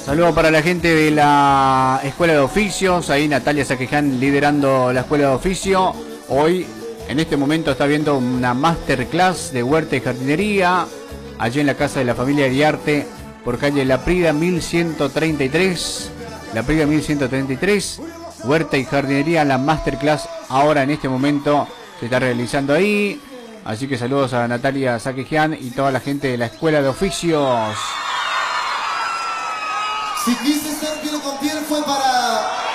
Saludos para la gente de la Escuela de Oficios. Ahí Natalia Saqueján liderando la Escuela de Oficio. Hoy, en este momento, está viendo una masterclass de huerta y jardinería. Allí en la casa de la familia Iriarte, por calle La Prida 1133. La Prida 1133. Huerta y jardinería, la masterclass ahora en este momento se está realizando ahí. Así que saludos a Natalia Saqueján y toda la gente de la Escuela de Oficios. Si quise ser piel con piel fue para